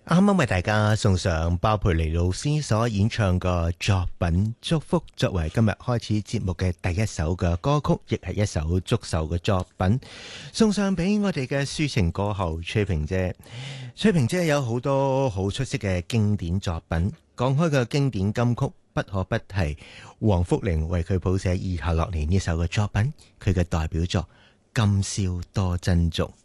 啱啱為大家送上包培尼老師所演唱嘅作品《祝福》，作為今日開始節目嘅第一首嘅歌曲，亦係一首祝壽嘅作品，送上俾我哋嘅抒情歌后崔萍姐。崔萍姐有好多好出色嘅經典作品，講開嘅經典金曲，不可不提黃福玲為佢譜寫《以下落嚟》呢首嘅作品，佢嘅代表作《今宵多珍重》。